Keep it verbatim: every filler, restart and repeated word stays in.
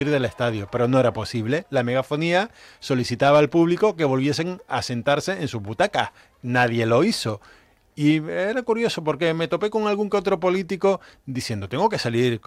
del estadio, pero no era posible. La megafonía solicitaba al público que volviesen a sentarse en sus butacas. Nadie lo hizo. Y era curioso porque me topé con algún que otro político diciendo, tengo que salir